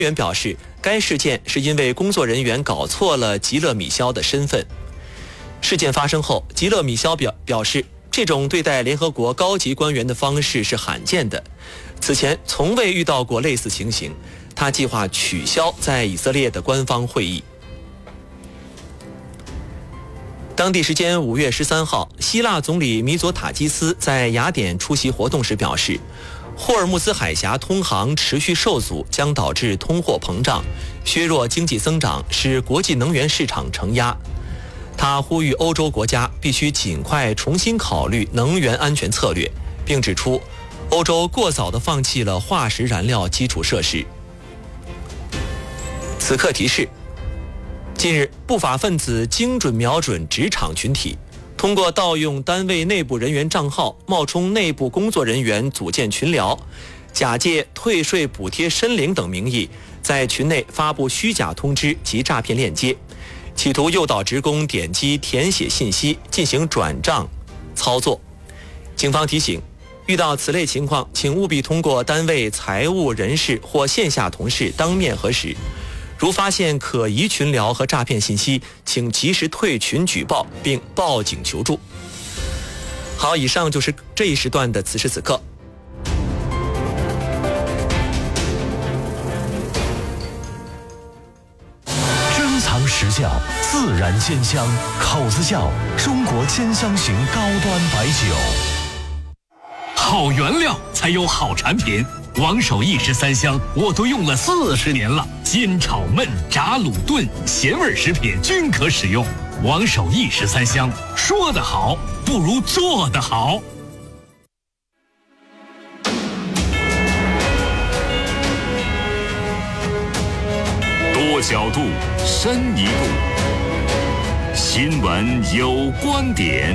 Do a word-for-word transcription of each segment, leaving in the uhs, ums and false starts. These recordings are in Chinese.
员表示，该事件是因为工作人员搞错了极乐米硝的身份。事件发生后，极乐米硝表表示，这种对待联合国高级官员的方式是罕见的，此前从未遇到过类似情形。他计划取消在以色列的官方会议。当地时间五月十三号，希腊总理米佐塔基斯在雅典出席活动时表示，霍尔木兹海峡通航持续受阻将导致通货膨胀，削弱经济增长，使国际能源市场承压。他呼吁欧洲国家必须尽快重新考虑能源安全策略，并指出，欧洲过早地放弃了化石燃料基础设施。此刻提示：近日，不法分子精准瞄准职场群体，通过盗用单位内部人员账号，冒充内部工作人员组建群聊，假借退税补贴申领等名义，在群内发布虚假通知及诈骗链接，企图诱导职工点击填写信息进行转账操作。警方提醒，遇到此类情况，请务必通过单位财务人事或线下同事当面核实。如发现可疑群聊和诈骗信息，请及时退群举报并报警求助。好，以上就是这一时段的此时此刻。 珍藏实窖，自然鲜香，口子窖，中国鲜香型高端白酒。 好原料才有好产品。王守义十三香我都用了四十年了，煎炒焖炸卤炖咸味食品均可使用。王守义十三香，说得好不如做得好。多角度，深一步，新闻有观点。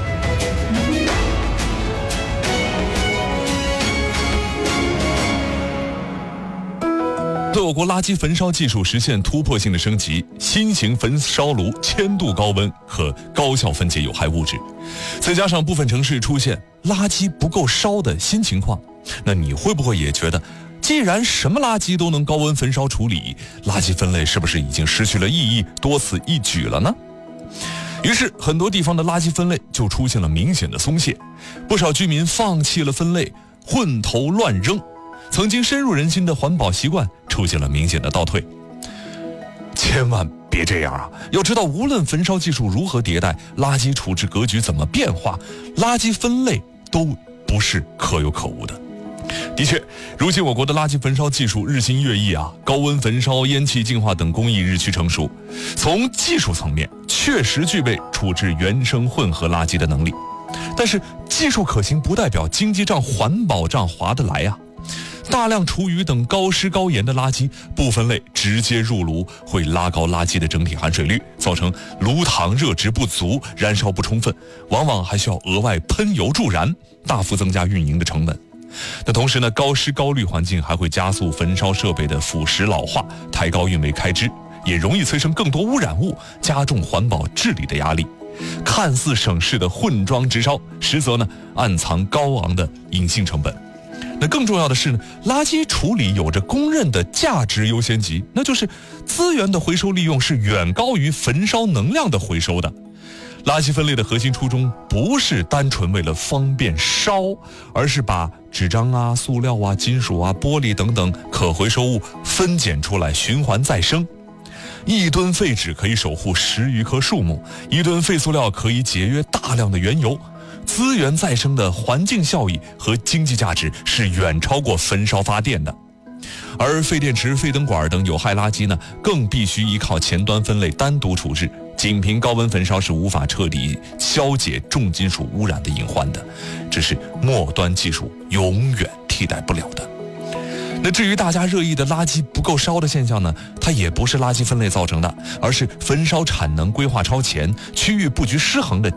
我国垃圾焚烧技术实现突破性的升级，新型焚烧炉千度高温可高效分解有害物质，再加上部分城市出现垃圾不够烧的新情况，那你会不会也觉得，既然什么垃圾都能高温焚烧处理，垃圾分类是不是已经失去了意义，多此一举了呢？于是很多地方的垃圾分类就出现了明显的松懈，不少居民放弃了分类，混投乱扔，曾经深入人心的环保习惯出现了明显的倒退。千万别这样啊！要知道，无论焚烧技术如何迭代，垃圾处置格局怎么变化，垃圾分类都不是可有可无的。的确，如今我国的垃圾焚烧技术日新月异啊，高温焚烧、烟气净化等工艺日趋成熟，从技术层面确实具备处置原生混合垃圾的能力。但是技术可行不代表经济账、环保账划得来啊。大量厨余等高湿高盐的垃圾不分类直接入炉，会拉高垃圾的整体含水率，造成炉膛热值不足，燃烧不充分，往往还需要额外喷油助燃，大幅增加运营的成本。那同时呢，高湿高氯环境还会加速焚烧设备的腐蚀老化，抬高运维开支，也容易催生更多污染物，加重环保治理的压力。看似省事的混装直烧，实则呢暗藏高昂的隐性成本。那更重要的是呢，垃圾处理有着公认的价值优先级，那就是资源的回收利用是远高于焚烧能量的回收的。垃圾分类的核心初衷不是单纯为了方便烧，而是把纸张啊、塑料啊、金属啊、玻璃等等可回收物分拣出来，循环再生。一吨废纸可以守护十余棵树木，一吨废塑料可以节约大量的原油。资源再生的环境效益和经济价值是远超过焚烧发电的，而废电池、废灯管等有害垃圾呢，更必须依靠前端分类单独处置，仅凭高温焚烧是无法彻底消解重金属污染的隐患的，这是末端技术永远替代不了的。那至于大家热议的垃圾不够烧的现象呢，它也不是垃圾分类造成的，而是焚烧产能规划超前、区域布局失衡的